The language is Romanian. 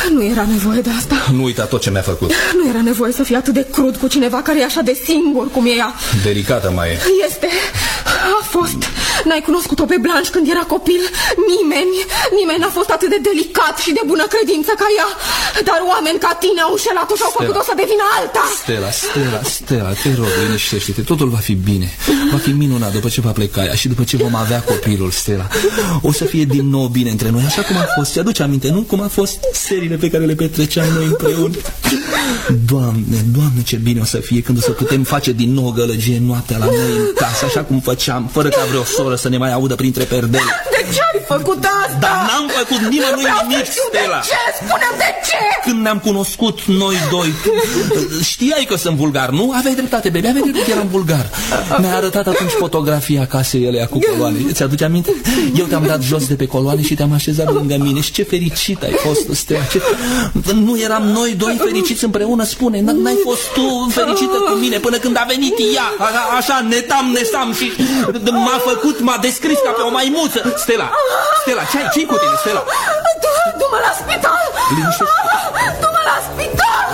Nu era nevoie de asta. Nu uita tot ce mi-a făcut. Nu era nevoie să fii atât de crud cu cineva care e așa de singur cum e ea. Delicată mai e. Este. A fost. N-ai cunoscut-o pe Blanche când era copil? Nimeni n-a fost atât de delicat și de bună credință ca ea. Dar oameni ca tine au înșelat-o și au făcut-o să devină alta. Stella, te rog, liniștește-te. Totul va fi bine. Va fi minunat după ce va pleca ea și după ce vom avea copilul, Stella. O să fie din nou bine între noi, așa cum a fost. Ți-aduce aminte, nu? Cum a fost seriile pe care le petreceam noi împreună. Doamne, ce bine o să fie când o să putem face din nou gălăgie noaptea la noi în casă, așa cum făceam, fără ca vreo soră să ne mai audă printre perdele. De ce ai făcut asta? Dar n-am făcut nimănui nimic, Stella. De ce? Spune-mi de ce? Când ne-am cunoscut noi doi, știai că sunt vulgar, nu? Aveai dreptate, baby, aveai dreptate că eram vulgar. Mi-a arătat atunci fotografia casei elea cu coloane. Ți-aduce aminte? Eu te-am dat jos de pe coloane și te-am așezat lângă mine. Și ce fericit ai fost, Stella. Nu eram noi doi fericiți împreună? Spune, n-ai fost tu fericită cu mine până când a venit ea, așa netam și m-a descris ca pe o maimuță. Stella, ce-ai cu tine, Stella? Du-mă la spital! Liniștește-te. Du-mă la spital!